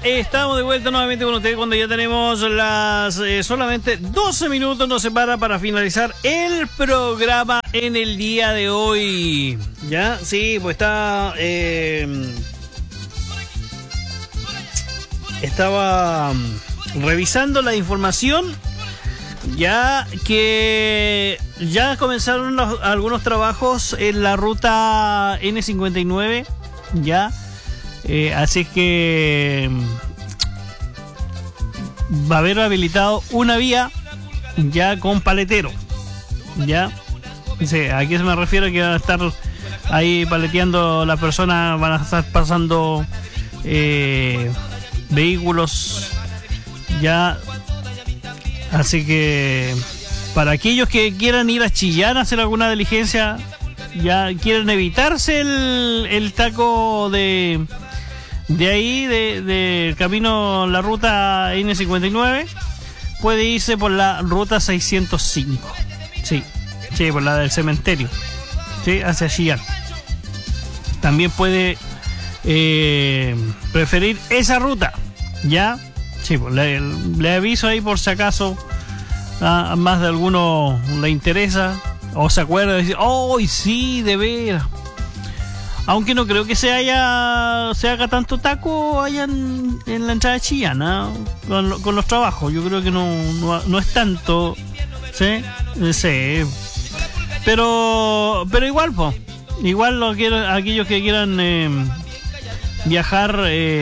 estamos de vuelta nuevamente con ustedes cuando ya tenemos las solamente 12 minutos nos separa para finalizar el programa en el día de hoy. Ya, sí, pues estaba revisando la información, ya que ya comenzaron algunos trabajos en la ruta N59, ya. Así que va a haber habilitado una vía ya con paletero, ya. Sí, ¿a qué se me refiero? Que van a estar ahí paleteando las personas, van a estar pasando vehículos, ya. Así que para aquellos que quieran ir a Chillán a hacer alguna diligencia, ya quieren evitarse el taco de ahí, del camino, la ruta N59, puede irse por la ruta 605. Sí, por la del cementerio, sí, hacia Chillán. También puede preferir esa ruta, ¿ya? Sí, pues le aviso ahí por si acaso a más de alguno le interesa o se acuerda de decir, ¡oh, sí, de veras! Aunque no creo que se haga tanto taco allá en la entrada de Chillán, ¿eh? con los trabajos. Yo creo que no es tanto, ¿sí? Sí. Pero igual, pues. Igual aquellos que quieran viajar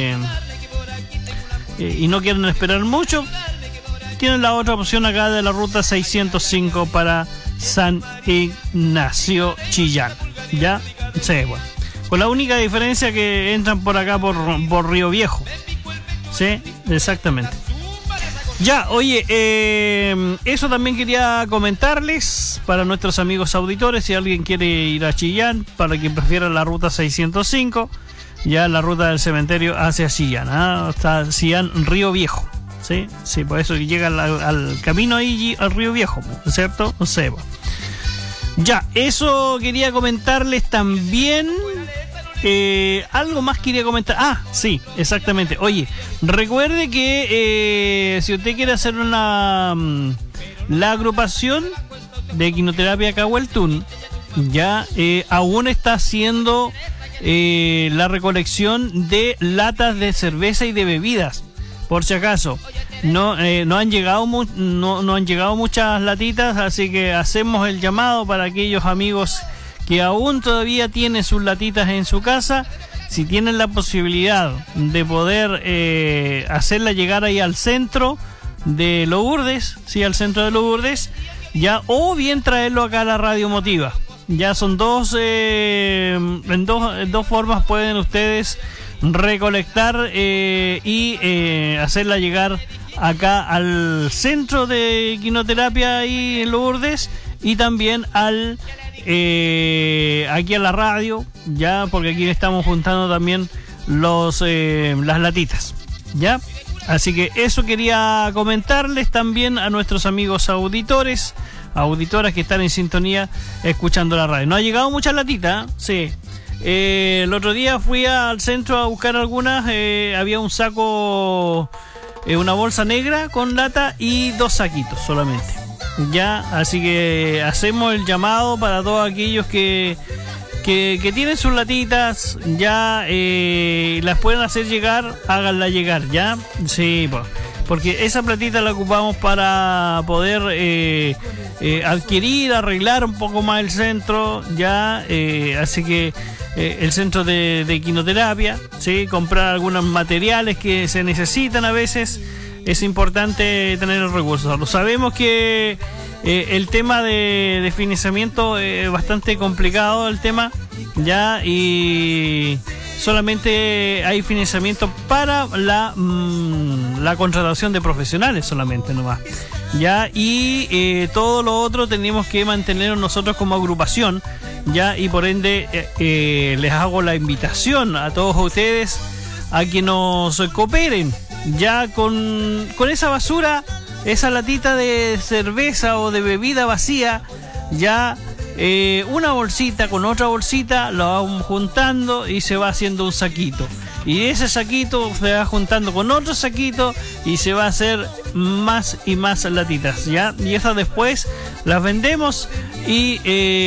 y no quieren esperar mucho, tienen la otra opción acá de la ruta 605 para San Ignacio Chillán, ¿ya? Sí, bueno. Con la única diferencia que entran por acá por Río Viejo. Sí, exactamente. Ya, oye, eso también quería comentarles para nuestros amigos auditores. Si alguien quiere ir a Chillán, para quien prefiera la ruta 605, ya la ruta del cementerio hacia Chillán, hasta Chillán Río Viejo. Sí, por eso llega al camino ahí al Río Viejo, ¿cierto? No sé. Ya, eso quería comentarles también. Algo más quería comentar. Ah, sí, exactamente. Oye, recuerde que si usted quiere hacer la agrupación de Equinoterapia Cahueltún, ya aún está haciendo la recolección de latas de cerveza y de bebidas. Por si acaso, no han llegado muchas latitas, así que hacemos el llamado para aquellos amigos que aún todavía tienen sus latitas en su casa. Si tienen la posibilidad de poder hacerla llegar ahí al centro de Lourdes, sí, al centro de Lourdes, ya, o bien traerlo acá a la Radio Motiva. Ya son en dos formas pueden ustedes recolectar y hacerla llegar acá al centro de Equinoterapia ahí en Lourdes, y también aquí a la radio, ya, porque aquí estamos juntando también las latitas, ya. Así que eso quería comentarles también a nuestros amigos auditoras que están en sintonía escuchando la radio. No ha llegado muchas latitas, sí. El otro día fui al centro a buscar algunas, había un saco, una bolsa negra con lata y 2 saquitos solamente. Ya, así que hacemos el llamado para todos aquellos que tienen sus latitas, ya las pueden hacer llegar, háganla llegar, ya. Sí, porque esa platita la ocupamos para poder adquirir, arreglar un poco más el centro, ya. Así que el centro de Equinoterapia, sí, comprar algunos materiales que se necesitan a veces. Es importante tener el recurso. Lo sabemos que el tema de financiamiento es bastante complicado el tema, ya, y solamente hay financiamiento para la contratación de profesionales solamente nomás, ya, y todo lo otro tenemos que mantenernos nosotros como agrupación, ya, y por ende les hago la invitación a todos ustedes a que nos cooperen ya con esa basura, esa latita de cerveza o de bebida vacía, ya, una bolsita con otra bolsita, lo vamos juntando y se va haciendo un saquito. y ese saquito se va juntando con otro saquito y se va a hacer más y más latitas, ¿ya? Y esas después las vendemos y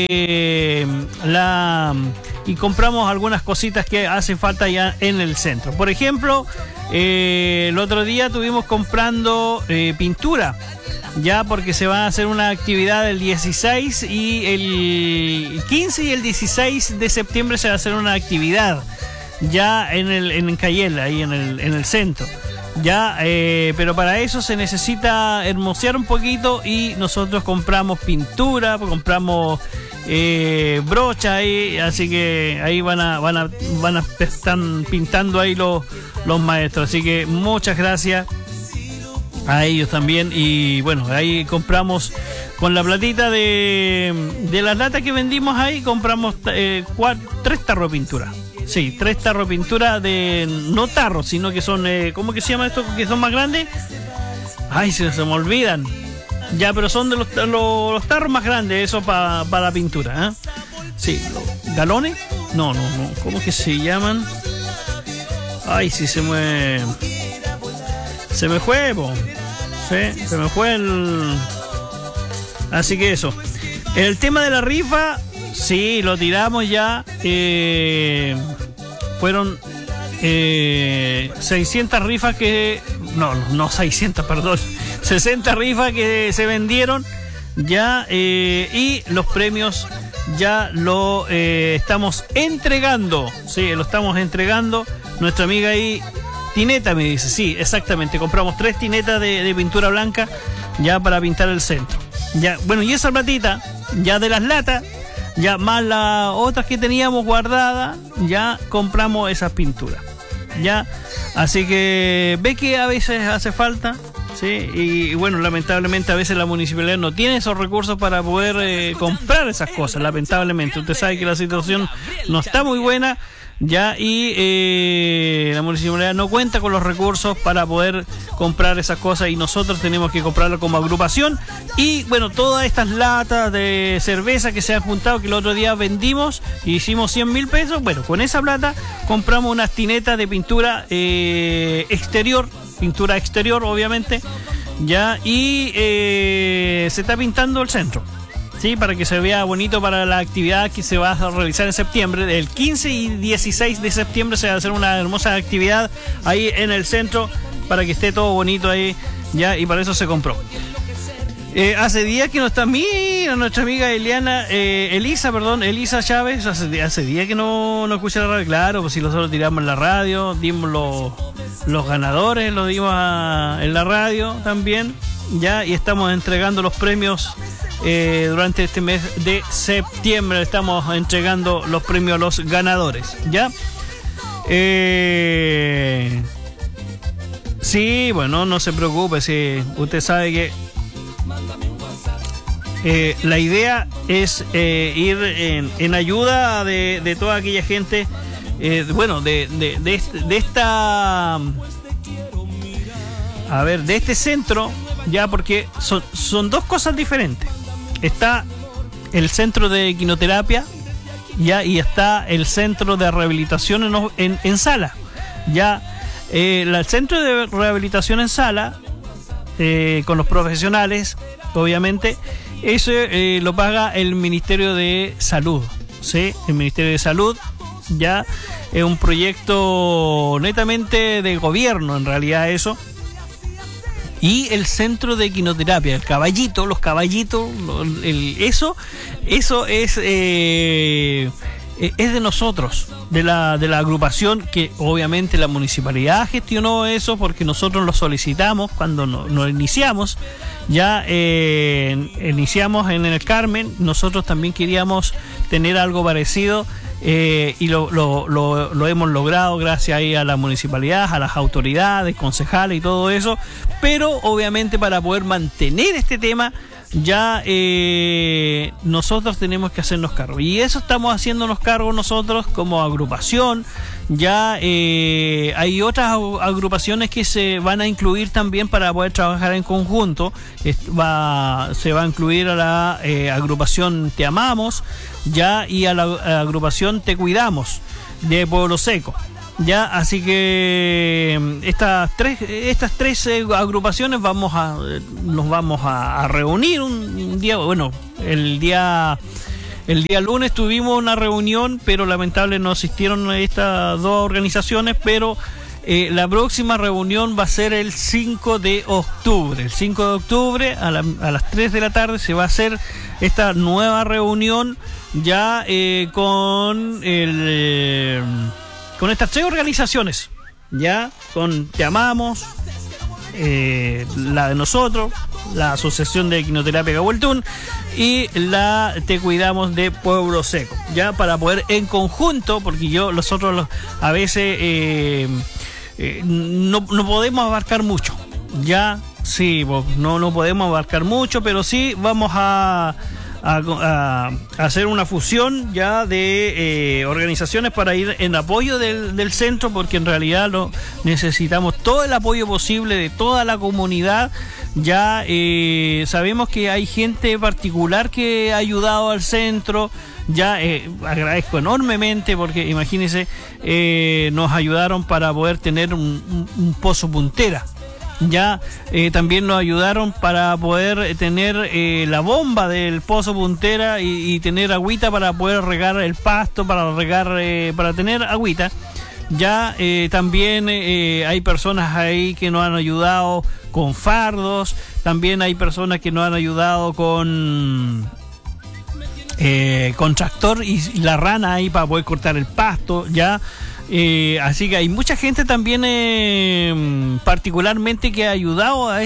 y compramos algunas cositas que hacen falta ya en el centro. Por ejemplo, el otro día estuvimos comprando pintura, ya, porque se va a hacer una actividad el 16 y el 15 y el 16 de septiembre se va a hacer una actividad ya en Cayela, ahí en el centro. Ya, pero para eso se necesita hermosear un poquito y nosotros compramos pintura, compramos brocha ahí, así que ahí van a están pintando ahí los maestros, así que muchas gracias a ellos también. Y bueno, ahí compramos con la platita de las latas que vendimos ahí, compramos 3 tarros de pintura. Sí, 3 tarros de pintura, no tarros, sino que son, ¿cómo que se llama esto? Que son más grandes. Ay, se me olvidan. Ya, pero son de los tarros más grandes, eso para la pintura, ¿eh? Sí, ¿galones? No, ¿cómo que se llaman? Ay, sí, se me fue, po. Sí, se me fue Así que eso. El tema de la rifa, sí, lo tiramos ya. Fueron 600 rifas que... No 600, perdón. 60 rifas que se vendieron ya, y los premios ya lo estamos entregando. Sí, lo estamos entregando. Nuestra amiga ahí, Tineta, me dice, sí, exactamente. Compramos 3 tinetas de pintura blanca ya para pintar el centro. Ya, bueno, y esa platita ya de las latas, ya más las otras que teníamos guardadas, ya compramos esas pinturas. Ya, así que ve que a veces hace falta, sí, y bueno, lamentablemente a veces la municipalidad no tiene esos recursos para poder comprar esas cosas, lamentablemente. Usted sabe que la situación no está muy buena, ya, y la municipalidad no cuenta con los recursos para poder comprar esas cosas y nosotros tenemos que comprarlo como agrupación. Y bueno, todas estas latas de cerveza que se han juntado, que el otro día vendimos y hicimos 100.000 pesos, bueno, con esa plata compramos unas tinetas de pintura exterior obviamente, ya, y se está pintando el centro. Sí, para que se vea bonito para la actividad que se va a realizar en septiembre. El 15 y 16 de septiembre se va a hacer una hermosa actividad ahí en el centro para que esté todo bonito ahí, ya, y para eso se compró. Hace días que no está nuestra amiga Elisa Chávez, hace días que no escucha la radio. Claro, pues si nosotros tiramos en la radio, dimos los ganadores, los dimos en la radio también, ya, y estamos entregando los premios. Durante este mes de septiembre estamos entregando los premios a los ganadores, ¿ya? Sí, bueno, no se preocupe, sí, usted sabe que la idea es ir en ayuda de toda aquella gente, bueno, de este centro, ya, porque son dos cosas diferentes. Está el centro de equinoterapia, ya, y está el centro de rehabilitación en sala, ya. El centro de rehabilitación en sala, con los profesionales, obviamente, eso lo paga el Ministerio de Salud, ¿sí? El Ministerio de Salud, ya, es un proyecto netamente de gobierno, en realidad, eso. Y el centro de equinoterapia, los caballitos, eso es de nosotros, de la agrupación, que obviamente la municipalidad gestionó eso porque nosotros lo solicitamos cuando nos iniciamos. Ya iniciamos en el Carmen, nosotros también queríamos tener algo parecido. Y lo hemos logrado gracias ahí a la municipalidad, a las autoridades, concejales y todo eso, pero obviamente para poder mantener este tema ya nosotros tenemos que hacernos cargo, y eso estamos haciéndonos cargo nosotros como agrupación. Ya hay otras agrupaciones que se van a incluir también para poder trabajar en conjunto. Se va a incluir a la agrupación Te Amamos, ya, y a la agrupación Te Cuidamos de Pueblo Seco, Ya, así que estas tres agrupaciones nos vamos a reunir un día, bueno, el día lunes tuvimos una reunión, pero lamentable no asistieron estas dos organizaciones, pero la próxima reunión va a ser el 5 de octubre. El 5 de octubre a las 3 de la tarde se va a hacer esta nueva reunión ya con estas tres organizaciones, ya con Te Amamos, la de nosotros, la Asociación de Equinoterapia Cahueltún y la Te Cuidamos de Pueblo Seco, ya para poder en conjunto, porque nosotros a veces no podemos abarcar mucho, ya sí, no podemos abarcar mucho, pero sí vamos a hacer una fusión ya de organizaciones para ir en apoyo del centro, porque en realidad necesitamos todo el apoyo posible de toda la comunidad. Ya sabemos que hay gente particular que ha ayudado al centro. Ya agradezco enormemente porque imagínense, nos ayudaron para poder tener un pozo puntera. Ya también nos ayudaron para poder tener la bomba del pozo puntera y tener agüita para poder regar el pasto, para tener agüita. Ya también hay personas ahí que nos han ayudado con fardos, también hay personas que nos han ayudado con tractor y la rana ahí para poder cortar el pasto, ya. Así que hay mucha gente también particularmente que ha ayudado a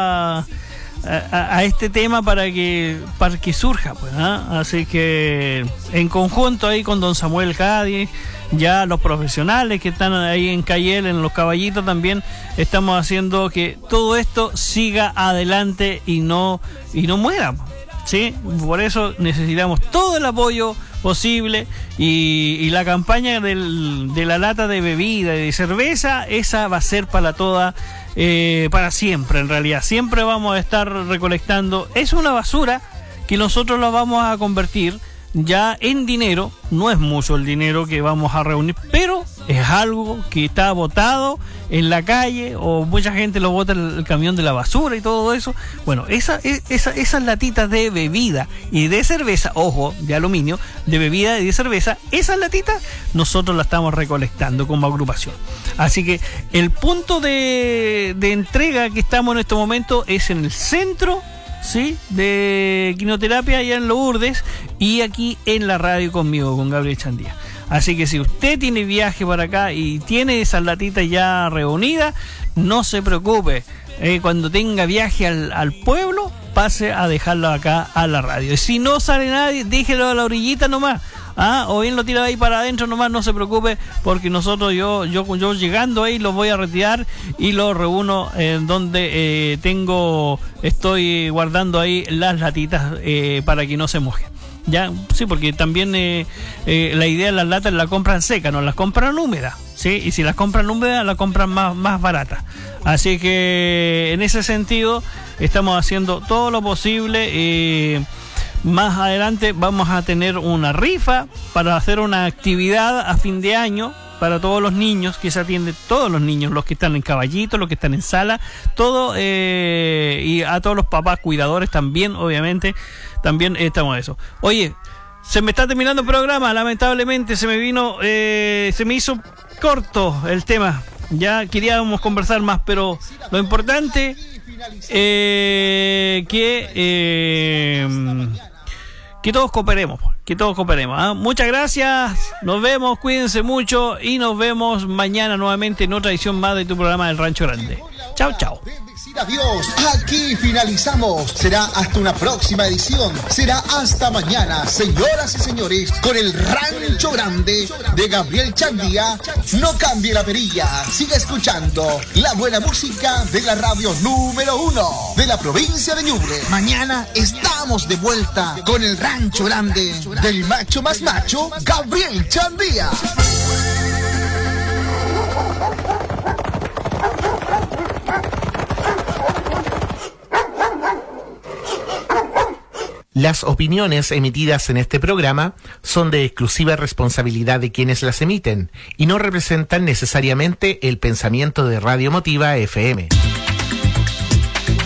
este tema para que surja, pues, ¿ah? Así que en conjunto ahí con don Samuel Cádiz, ya los profesionales que están ahí en Cayel, en Los Caballitos, también estamos haciendo que todo esto siga adelante y no muera, ¿sí? Por eso necesitamos todo el apoyo posible y la campaña de la lata de bebida y de cerveza, esa va a ser para para siempre. En realidad siempre vamos a estar recolectando. Es una basura que nosotros la vamos a convertir ya en dinero. No es mucho el dinero que vamos a reunir, pero es algo que está botado en la calle, o mucha gente lo bota en el camión de la basura y todo eso. Bueno, esas latitas de bebida y de cerveza, ojo, de aluminio, de bebida y de cerveza, esas latitas nosotros las estamos recolectando como agrupación. Así que el punto de entrega que estamos en este momento es en el centro, ¿sí?, de Equinoterapia allá en Lourdes, y aquí en la radio conmigo, con Gabriel Chandía. Así que si usted tiene viaje para acá y tiene esas latitas ya reunidas, no se preocupe. Cuando tenga viaje al pueblo, pase a dejarlo acá a la radio. Y si no sale nadie, déjelo a la orillita nomás. O bien lo tira ahí para adentro nomás, no se preocupe, porque nosotros, yo llegando ahí los voy a retirar y los reúno en donde estoy guardando ahí las latitas para que no se mojen. Ya, sí, porque también la idea de las latas la compran secas, no las compran húmedas, ¿sí? Y si las compran húmedas, las compran más baratas. Así que en ese sentido estamos haciendo todo lo posible. Más adelante vamos a tener una rifa para hacer una actividad a fin de año para todos los niños, que se atienden todos los niños, los que están en Caballito, los que están en Sala, todo, y a todos los papás cuidadores también, obviamente, también estamos eso. Oye, se me está terminando el programa, lamentablemente se me hizo corto el tema. Ya queríamos conversar más, pero lo importante que todos cooperemos, Muchas gracias, nos vemos, cuídense mucho y nos vemos mañana nuevamente en otra edición más de tu programa del Rancho Grande. Chao, chao. Adiós, aquí finalizamos. Será hasta una próxima edición. Será hasta mañana, señoras y señores, con el Rancho Grande de Gabriel Chandía. No cambie la perilla, siga escuchando la buena música de la radio número 1 de la provincia de Ñuble. Mañana estamos de vuelta con el Rancho Grande del macho más macho, Gabriel Chandía. Las opiniones emitidas en este programa son de exclusiva responsabilidad de quienes las emiten y no representan necesariamente el pensamiento de Radio Emotiva FM.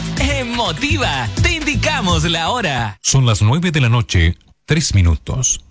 Emotiva, te indicamos la hora. Son las 9 de la noche, 3 minutos.